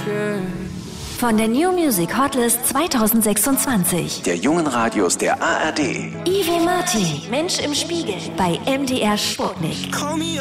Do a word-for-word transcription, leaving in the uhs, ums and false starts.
Von der New Music Hotlist zwanzig sechsundzwanzig. Der jungen Radios der A R D. Ivy Martin, Mensch im Spiegel bei M D R Sputnik.